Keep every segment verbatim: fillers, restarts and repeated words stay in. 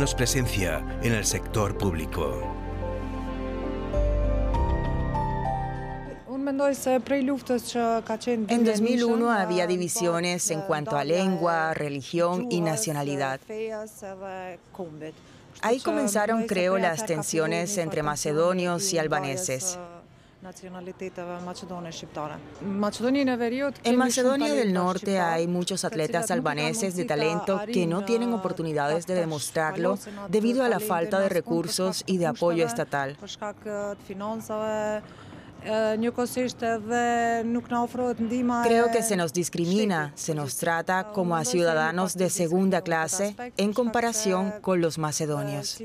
menos presencia en el sector público. En dos mil uno había divisiones en cuanto a lengua, religión y nacionalidad. Ahí comenzaron, creo, las tensiones entre macedonios y albaneses. En Macedonia del Norte hay muchos atletas albaneses de talento que no tienen oportunidades de demostrarlo debido a la falta de recursos y de apoyo estatal. Creo que se nos discrimina, se nos trata como a ciudadanos de segunda clase en comparación con los macedonios.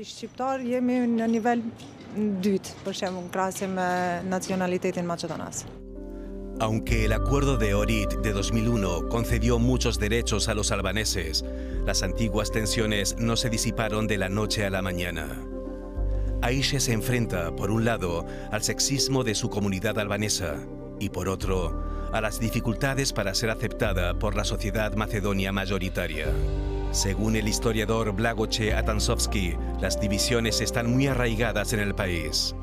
Aunque el acuerdo de Ohrid de dos mil uno concedió muchos derechos a los albaneses, las antiguas tensiones no se disiparon de la noche a la mañana. Ayşe se enfrenta, por un lado, al sexismo de su comunidad albanesa y, por otro, a las dificultades para ser aceptada por la sociedad macedonia mayoritaria. Según el historiador Blagoje Atansovski, las divisiones están muy arraigadas en el país.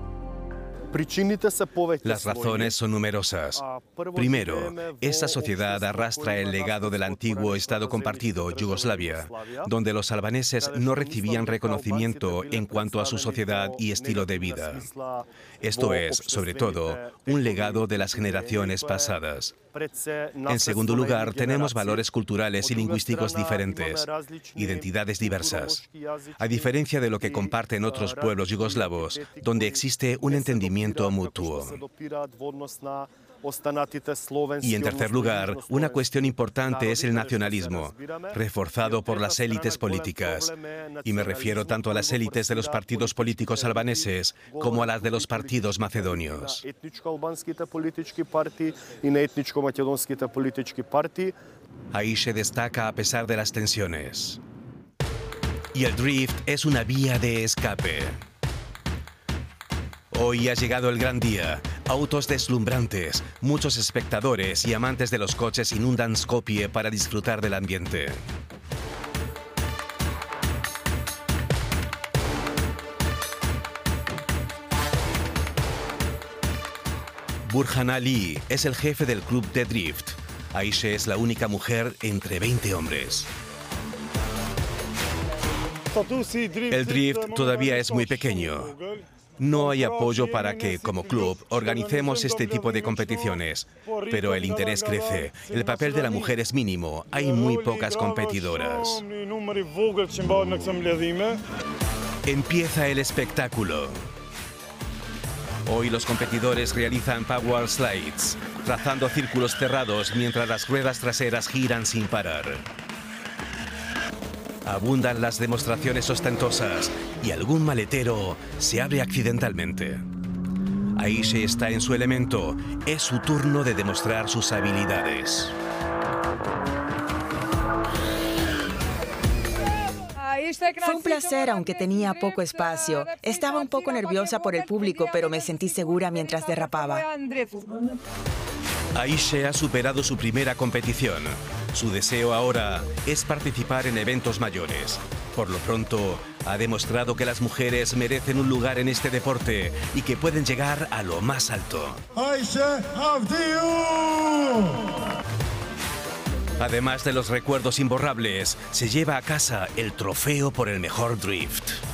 Las razones son numerosas. Primero, esta sociedad arrastra el legado del antiguo Estado compartido, Yugoslavia, donde los albaneses no recibían reconocimiento en cuanto a su sociedad y estilo de vida. Esto es, sobre todo, un legado de las generaciones pasadas. En segundo lugar, tenemos valores culturales y lingüísticos diferentes, identidades diversas. A diferencia de lo que comparten otros pueblos yugoslavos, donde existe un entendimiento mutuo. Y en tercer lugar, una cuestión importante es el nacionalismo, reforzado por las élites políticas. Y me refiero tanto a las élites de los partidos políticos albaneses como a las de los partidos macedonios. Ayşe destaca a pesar de las tensiones. Y el drift es una vía de escape. Hoy ha llegado el gran día. Autos deslumbrantes, muchos espectadores y amantes de los coches inundan Skopje para disfrutar del ambiente. Burhan Ali es el jefe del club de drift. Ayşe es la única mujer entre veinte hombres. El drift todavía es muy pequeño. No hay apoyo para que, como club, organicemos este tipo de competiciones, pero el interés crece. El papel de la mujer es mínimo. Hay muy pocas competidoras. Empieza el espectáculo. Hoy los competidores realizan power slides, trazando círculos cerrados mientras las ruedas traseras giran sin parar. Abundan las demostraciones ostentosas y algún maletero se abre accidentalmente. Ayşe está en su elemento. Es su turno de demostrar sus habilidades. Fue un placer, aunque tenía poco espacio. Estaba un poco nerviosa por el público, pero me sentí segura mientras derrapaba. Ayşe ha superado su primera competición. Su deseo ahora es participar en eventos mayores. Por lo pronto, ha demostrado que las mujeres merecen un lugar en este deporte y que pueden llegar a lo más alto. Ayşe Avdiyu. Además de los recuerdos imborrables, se lleva a casa el trofeo por el mejor drift.